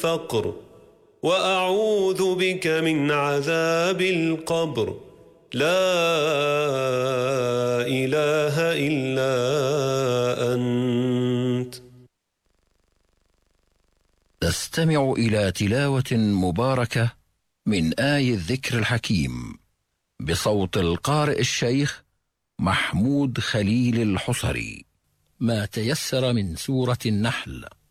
الفقر وأعوذ بك من عذاب القبر لا إله إلا أنت. تستمع إلى تلاوة مباركة من آي الذكر الحكيم بصوت القارئ الشيخ محمود خليل الحصري. ما تيسر من سورة النحل.